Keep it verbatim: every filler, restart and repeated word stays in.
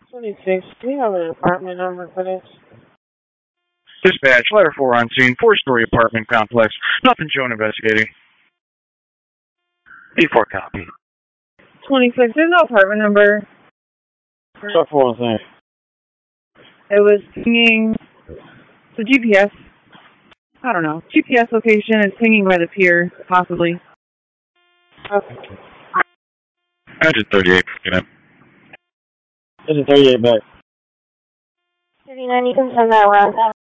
twenty-six, do you have an apartment number for this? Dispatch, letter four on scene, four-story apartment complex. Nothing shown investigating. D four copy. twenty-six, there's no apartment number. What's four on scene? It was pinging the G P S. I don't know. G P S location is pinging by the pier, possibly. Okay. Engine thirty-eight, picking up. Engine thirty-eight back. thirty-nine, you can send that around.